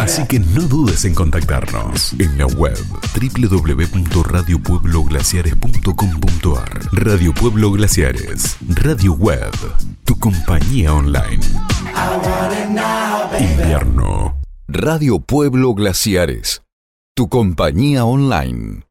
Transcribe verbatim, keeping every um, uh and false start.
Así que no dudes en contactarnos en la web doble u doble u doble u punto radio pueblo glaciares punto com punto a r. Radio Pueblo Glaciares, radio web, tu compañía online. Invierno. Radio Pueblo Glaciares, tu compañía online.